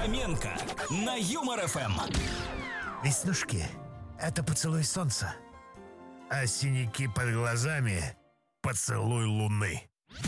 Фоменко на Юмор ФМ. Веснушки — это поцелуй солнца, а синяки под глазами — поцелуй луны.